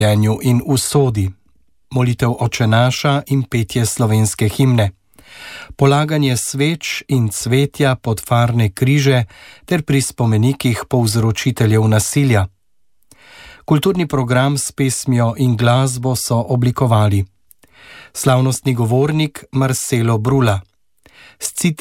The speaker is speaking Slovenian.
in usodi, molitev Oče naša in petje slovenske himne, polaganje sveč in cvetja pod farne križe ter pri spomenikih povzročiteljev nasilja. Kulturni program s pesmijo in glasbo so oblikovali slavnostni govornik Marcelo Brula,